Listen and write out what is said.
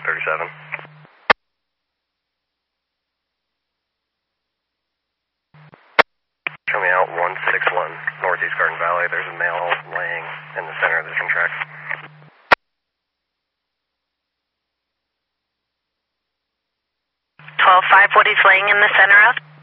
37. Show me out 161 Northeast Garden Valley. There's a male laying in the center of the train track. 12-5, what he's laying in the center of?